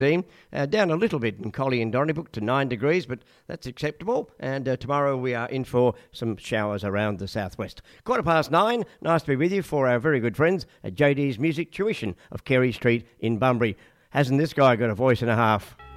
Down a little bit in Collie and Donnybrook to 9 degrees, but that's acceptable. And tomorrow we are in for some showers around the southwest. 9:15. Nice to be with you for our very good friends at JD's Music Tuition of Carey Street in Bunbury. Hasn't this guy got a voice and a half?